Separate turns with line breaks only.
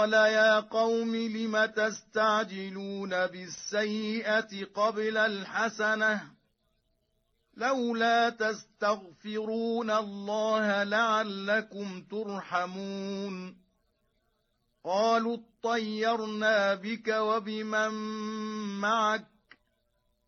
قال يا قوم لم تستعجلون بالسيئة قبل الحسنة لولا تستغفرون الله لعلكم ترحمون قالوا اطيرنا بك وبمن معك